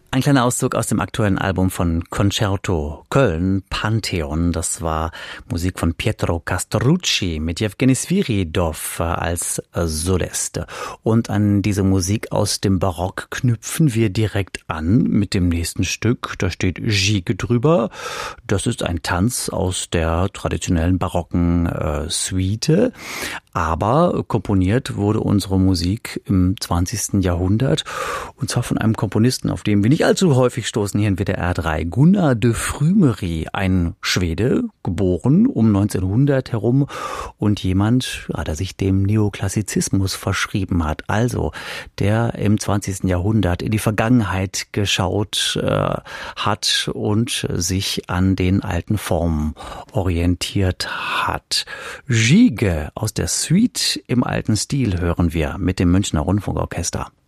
Ein kleiner Auszug aus dem aktuellen Album von Concerto Köln, Pantheon. Das war Musik von Pietro Castrucci mit Jewgeni Sviridov als Solist. Und an diese Musik aus dem Barock knüpfen wir direkt an mit dem nächsten Stück. Da steht Gigue drüber. Das ist ein Tanz aus der traditionellen barocken Suite. Aber komponiert wurde unsere Musik im 20. Jahrhundert. Und zwar von einem Komponisten, auf den wir nicht allzu häufig stoßen hier in WDR 3. Gunnar de Frumery, ein Schwede, geboren um 1900 herum und jemand, der sich dem Neoklassizismus verschrieben hat. Also, der im 20. Jahrhundert in die Vergangenheit geschaut hat und sich an den alten Formen orientiert hat. Gigue aus der Suite im alten Stil hören wir mit dem Münchner Rundfunkorchester.